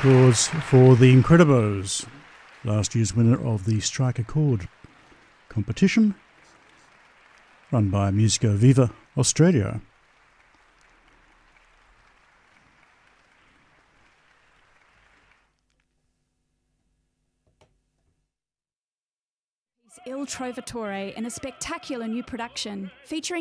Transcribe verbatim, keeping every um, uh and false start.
Chords for the Incredibos, last year's winner of the Strike a Chord competition, run by Musico Viva Australia. Il Trovatore in a spectacular new production featuring